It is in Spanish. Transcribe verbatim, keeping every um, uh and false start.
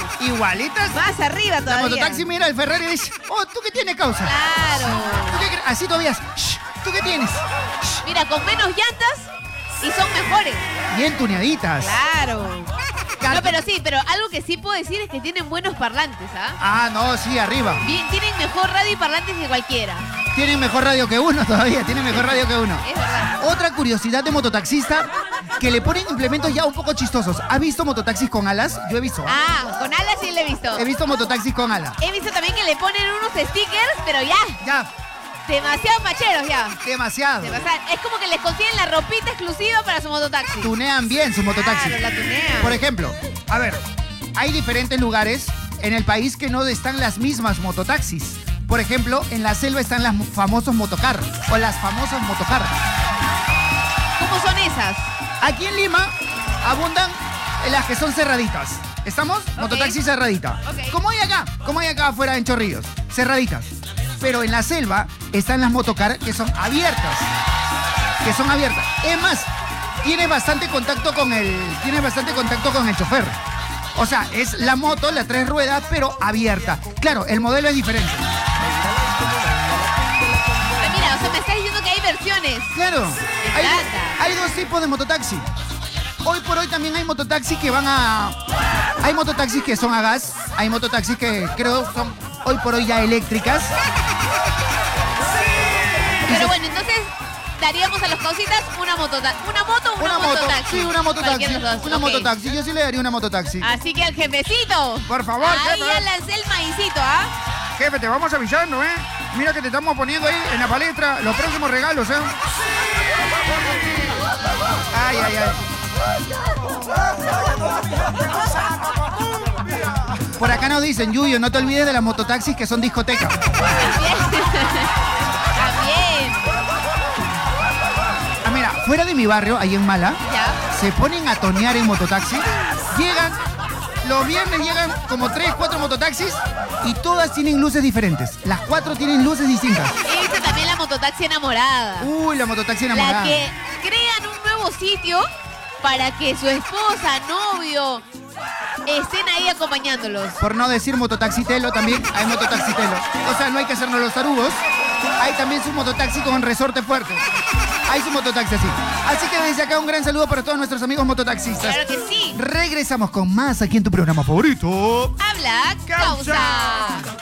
Igualitas. Más arriba todavía. La mototaxi mira al Ferrari y dice, oh, ¿tú qué tienes, causa? Claro. ¿Tú qué crees? Así todavía es, "Shh, ¿tú qué tienes? Shh". Mira, con menos llantas y son mejores. Bien tuneaditas. Claro. No, pero sí, pero algo que sí puedo decir es que tienen buenos parlantes, ¿ah? Ah, no, sí, arriba. Bien, tienen mejor radio y parlantes que cualquiera. Tienen mejor radio que uno todavía, tienen mejor radio que uno. Es verdad. Otra curiosidad de mototaxista, que le ponen implementos ya un poco chistosos. ¿Ha visto mototaxis con alas? Yo he visto. Ah, con alas sí le he visto. He visto mototaxis con alas. He visto también que le ponen unos stickers, pero ya. Ya. Demasiado macheros ya. Demasiado. Demasiado. Es como que les consiguen la ropita exclusiva para su mototaxi. Tunean bien su mototaxi. Claro, la tunean. Por ejemplo, a ver, hay diferentes lugares en el país que no están las mismas mototaxis. Por ejemplo, en la selva están las famosos motocar o las famosas motocar. ¿Cómo son esas? Aquí en Lima abundan las que son cerraditas. ¿Estamos? Ok. Mototaxi cerradita. Ok. Como hay acá, como hay acá afuera en Chorrillos. Cerraditas. Pero en la selva están las motocar que son abiertas. Que son abiertas. Es más, tiene bastante contacto con el. Tiene bastante contacto con el chofer. O sea, es la moto, las tres ruedas, pero abierta. Claro, el modelo es diferente. Ah, mira, o sea, me estás diciendo que hay versiones. Claro. Hay, encanta. hay dos tipos de mototaxi. Hoy por hoy también hay mototaxis que van a... Hay mototaxis que son a gas. Hay mototaxis que creo son hoy por hoy ya eléctricas. Pero bueno, entonces daríamos a los causitas una mototaxi. ¿Una moto o una, Una moto. mototaxi? Sí, una mototaxi. Cualquiera de los dos. Una Ok. mototaxi. Yo sí le daría una mototaxi. Así que al jefecito. Por favor, Ahí jefe. ya lancé el maicito, ¿ah? Jefe, te vamos avisando, ¿eh? Mira que te estamos poniendo ahí en la palestra los próximos regalos, ¿eh? Ay, ay, ay. Por acá nos dicen, Yuyo, no te olvides de las mototaxis que son discotecas. También. También. Ah, mira, fuera de mi barrio, ahí en Mala, Ya. se ponen a tonear en mototaxi. Llegan, los viernes llegan como tres, cuatro mototaxis y todas tienen luces diferentes. Las cuatro tienen luces distintas. He visto también la mototaxi enamorada. Uy, la mototaxi enamorada. La que crean un nuevo sitio para que su esposa, novio, estén ahí acompañándolos. Por no decir mototaxitelo, también hay mototaxitelo. O sea, no hay que hacernos los tarugos. Hay también su mototaxi con resorte fuerte. Hay su mototaxi así. Así que desde acá un gran saludo para todos nuestros amigos mototaxistas. Claro que sí. Regresamos con más aquí en tu programa favorito. Habla causa.